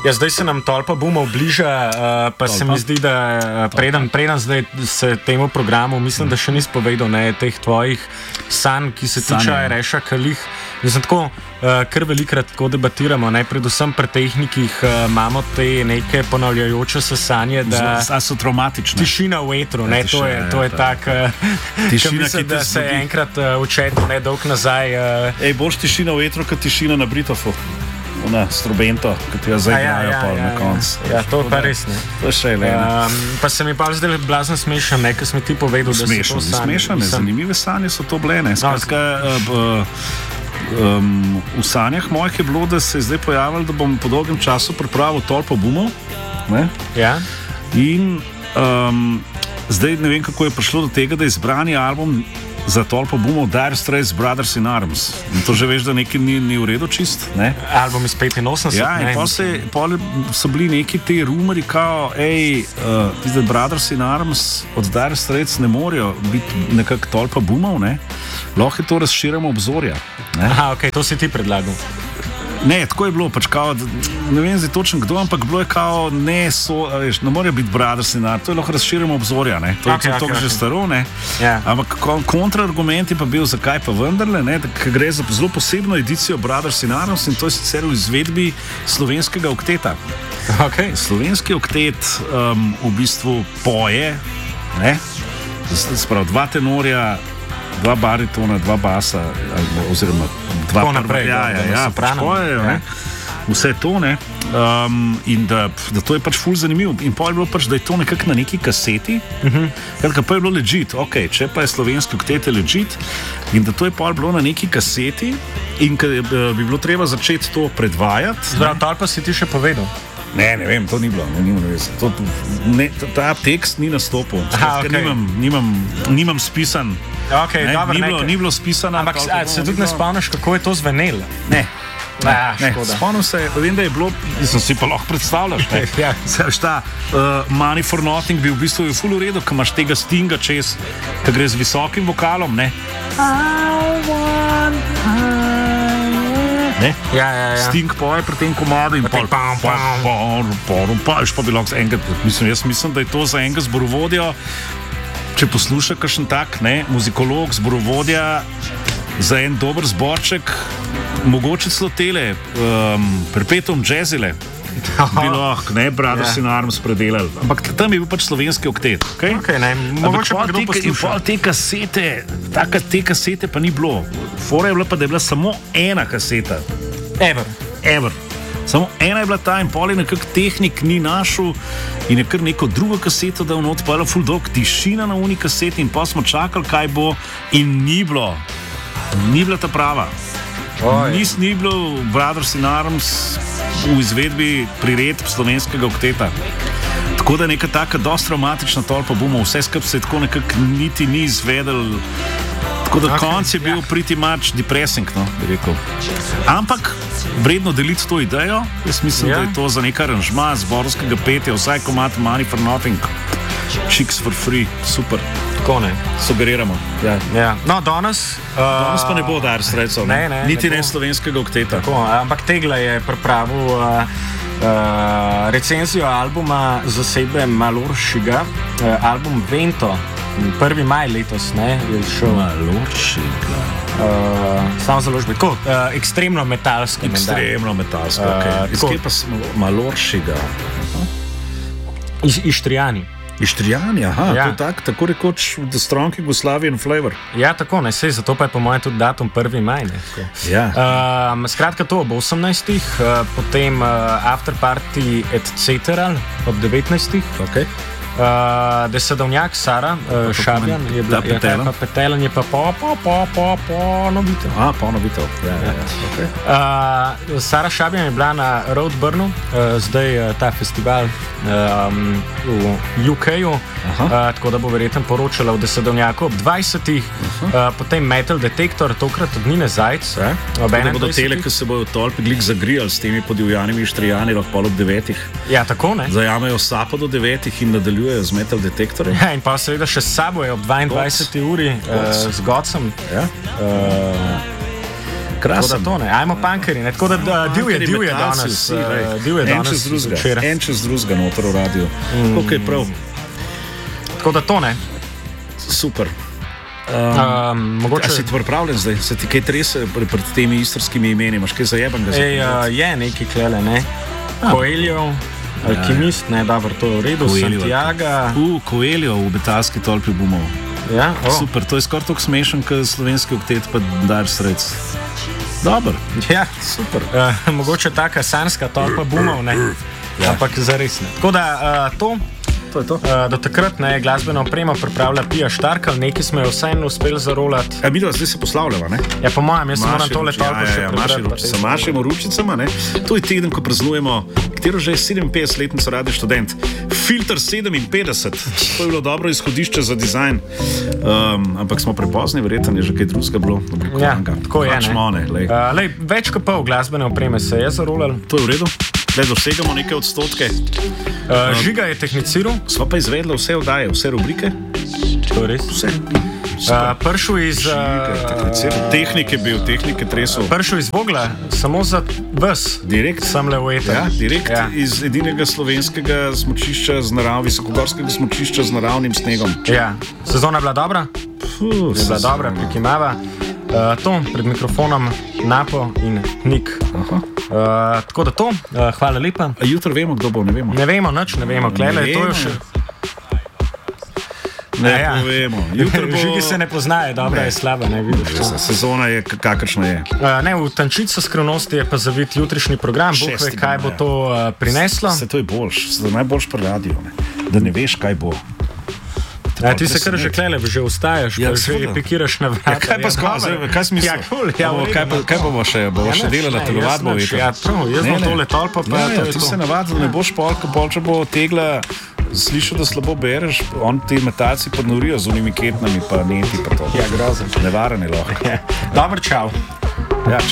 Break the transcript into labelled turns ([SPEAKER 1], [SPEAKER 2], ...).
[SPEAKER 1] Ja, zdaj se nam Tolpa Boomov bliža, pa se mi zdi, da preden zdaj se temu programu, mislim, da še nisi povedal teh tvojih sanj, ki se tičejo Reša Kalih. Mislim, tako, kar velikrat tako debatiramo, predvsem pri tehnikih imamo te neke ponavljajoče se sanje, da
[SPEAKER 2] so traumatične.
[SPEAKER 1] Tišina v etru, to je tak,
[SPEAKER 2] tišina,
[SPEAKER 1] mislim, da se je enkrat učetno, dolg nazaj.
[SPEAKER 2] Boš tišina v etru, kot tišina na Britofu. Ona, strubento, ki ti jo zaigrajo na koncu.
[SPEAKER 1] Ja, to pa res ne.
[SPEAKER 2] To je še Elena.
[SPEAKER 1] Pa se mi pa zdaj blazno smešam, ker si mi ti povedal, da si to sanje.
[SPEAKER 2] Smešane, zanimive sanje so to bile. Skratka, v sanjah mojih je bilo, da se je zdaj pojavilo, da bom po dolgem času pripravil Tolpo Boomov.
[SPEAKER 1] Ja.
[SPEAKER 2] In zdaj ne vem, kako je prišlo do tega, da je izbrani album za Tolpo Boomov Dire Straits Brothers in Arms. In to že veš, da nekaj ni v redu čist.
[SPEAKER 1] Album iz 85.
[SPEAKER 2] Ja, in pol so bili neki te rumori, kao, tiste Brothers in Arms od Dire Straits ne morejo biti nekako Tolpa Boomov, lahko je to razširjamo obzorja.
[SPEAKER 1] Aha, ok, to si ti predlagal.
[SPEAKER 2] Ne, tako je bilo, pač kao, ne vem zdaj točno kdo, ampak bilo je kao, ne morajo biti Brothers in Arms, to je lahko razširjamo obzorja, to je to že staro, ampak kontraargument je pa bil, zakaj pa vendarle, ker gre za zelo posebno edicijo Brothers in Arms in to je sicer v izvedbi slovenskega okteta.
[SPEAKER 1] Okay.
[SPEAKER 2] Slovenski oktet v bistvu poje, sprav dva tenorja, dva baritona, dva basa, oziroma dva prvaja, vse to, in da to je pač ful zanimivo. In pa je bilo pač, da je to nekako na neki kaseti, pa je bilo legit, če pa je slovenski oktet legit, in da to je pa bilo na neki kaseti, in da bi bilo treba začeti to predvajati.
[SPEAKER 1] Zdrav, Tolpa si ti še povedal.
[SPEAKER 2] Ne vem, to ni bilo. Ta tekst ni nastopil. Nimam spisan. Ni bilo spisano.
[SPEAKER 1] Ampak se tudi ne spomniš, kako je to zvenelo?
[SPEAKER 2] Ne. Spomnim se, vem, da je bilo, sem si pa lahko predstavljaš. Money for Nothing bi v bistvu v ful redu, ko imaš tega Stinga čez, ko gre z visokim vokalom. Sting poje pri tem komadu in pol pa bi lahko enkrat, mislim, da je to za enega zborovodja, če posluša kakšen tak, muzikolog, zborovodja, za en dober zborček, mogoče celo tele, perpetuum jazzile, bi lahko, Brothers in Arms predelali. Ampak tam je bil pač slovenski oktet.
[SPEAKER 1] Mogoče pa kdo posluša.
[SPEAKER 2] In pol te kasete pa ni bilo. Fora je bila pa, da je bila samo ena kaseta. Ever. Samo ena je bila ta in pol je nekak tehnik ni našel in je kar neko drugo kaseto dal not, pa je bila ful dolg tišina na uni kaseti in pa smo čakali, kaj bo, in ni bilo. Ni bila ta prava. Ni bilo Brothers in Arms v izvedbi priredb slovenskega okteta. Tako da neka taka dosti traumatična Tolpa Boomov, vse skupaj se tako nekako niti ni izvedel. Tako da konc je bil pretty much depressing, bi rekel. Ampak vredno deliti to idejo, jaz mislim, da je to za nek aranžma zborovskega petja, vsaj komad Money for Nothing, Chicks for Free, super.
[SPEAKER 1] Tako
[SPEAKER 2] sugeriramo.
[SPEAKER 1] No, danes
[SPEAKER 2] pa ne bo Dire Straitsov, niti ne slovenskega okteta.
[SPEAKER 1] Ampak Tegla je pripravil recenzijo albuma zasebe Maloršiga, album Vento, 1. maj letos, je šel.
[SPEAKER 2] Maloršiga.
[SPEAKER 1] Samo založbe. Tako, ekstremno metalsko.
[SPEAKER 2] Izkaj pa smo Maloršiga?
[SPEAKER 1] Ištrijani.
[SPEAKER 2] Ištrijani, to je tako rekoč The Strong Yugoslavian Flavor.
[SPEAKER 1] Ja, tako, zato pa je po mojem tudi datum 1. maj. Skratka to, ob 18. Potem After Party etc. ob 19. Desedovnjak Sara Šabjan je bila, Petelan je pa ponovitev.
[SPEAKER 2] Ponovitev,
[SPEAKER 1] Sara Šabjan je bila na Roadburnu, zdaj ta festival v UK-ju, tako da bo verjetno poročala v Desedovnjaku ob 20. Potem Metal Detector, tokrat od Nine Zajc.
[SPEAKER 2] Da bodo tele, ki se bodo Tolpi glik zagrijali s temi podivjanimi Ištrijani, lahko ob 9.
[SPEAKER 1] Ja, tako ne.
[SPEAKER 2] Zajamejo sapo do 9 in nadaljujejo z Metal Detektorjem.
[SPEAKER 1] In pa seveda še s sabo je ob 22. uri z Gocem.
[SPEAKER 2] Krasno.
[SPEAKER 1] Ajmo pankeri, tako da div je danes.
[SPEAKER 2] En čez drugega noter v radiju. Kako je prav.
[SPEAKER 1] Tako da to ne.
[SPEAKER 2] Super.
[SPEAKER 1] Mogoče...
[SPEAKER 2] Si ti pripravljen zdaj? Se ti kaj trese pred temi istrskimi imeni? Imaš kaj zajeban ga za
[SPEAKER 1] je neki klele, ne? Coelho, Alkimist, ne, dobro, to je v redu. Santiago.
[SPEAKER 2] Coelho v betalski tolpi bumov.
[SPEAKER 1] Ja,
[SPEAKER 2] super, to je skoraj tako smešen, kot slovenski oktet pa Dire Straits. Dobar.
[SPEAKER 1] Ja, super. Mogoče taka sanska tolpa bumov, ne? Ampak zares ne. Tako da to je to. Do takrat je glasbeno opremo pripravlja Pija Štarkel, nekaj smo jo vseeno uspeli zarolati.
[SPEAKER 2] Mi dva zdaj se poslavljava, ne?
[SPEAKER 1] Ja, po mojem, jaz moram tole tolpo še prebrati.
[SPEAKER 2] Sa mašimo ručicama, ne? To je teden, ko praznujemo, katero že je 57-letnico Radio Študent. Filter 57. To je bilo dobro izhodišče za dizajn. Ampak smo prepozni, verjetno je že kaj drugega bilo.
[SPEAKER 1] Ja, tako je, ne? Več kot pol glasbene opreme se je zarolal.
[SPEAKER 2] To je v redu. Le dosegamo neke odstotke.
[SPEAKER 1] Žiga je tehniciral.
[SPEAKER 2] Sva pa izvedla vse oddaje, vse rubrike.
[SPEAKER 1] To je res?
[SPEAKER 2] Vse.
[SPEAKER 1] Pršel iz...
[SPEAKER 2] Tehnike bil, tehnike tresel.
[SPEAKER 1] Pršel iz Vogla, samo za vas.
[SPEAKER 2] Direkt.
[SPEAKER 1] Sem le v eter.
[SPEAKER 2] Ja, direkt iz edinega slovenskega smučišča z visokogorskega smučišča z naravnim snegom.
[SPEAKER 1] Ja. Sezona je bila dobra? Je bila dobra, prikimava. To, pred mikrofonom Napo in Nik. Tako da to, hvala lepa.
[SPEAKER 2] A jutro vemo, kdo bo, ne vemo.
[SPEAKER 1] Ne vemo, nič ne vemo. Klele, to je še...
[SPEAKER 2] Ne povemo.
[SPEAKER 1] Žigi se ne poznaje, dobra je slaba, ne vidiš.
[SPEAKER 2] Sezona je kakršna je.
[SPEAKER 1] Ne, v tančico skrivnosti je pa zavit jutrišnji program. Bog ve, kaj bo to prineslo.
[SPEAKER 2] Se to je boljš, se to najboljš pri radiju, da ne veš, kaj bo.
[SPEAKER 1] Ti se kar že klele, že vstaješ, pa že pikiraš na vrata.
[SPEAKER 2] Kaj pa skozi, kaj smisel? Kaj bomo še, bomo še delala telovadbo?
[SPEAKER 1] Ja, prav, jaz bom tole tolpo, pa to je to.
[SPEAKER 2] Ti se navadil, da ne boš pol, če bo tegla slišal, da slabo bereš, on ti metalci pa norijo z unimi ketnami, pa neti pa to.
[SPEAKER 1] Ja, grozen.
[SPEAKER 2] Nevaren je lahko.
[SPEAKER 1] Dobro, čau.
[SPEAKER 2] Ja, čau.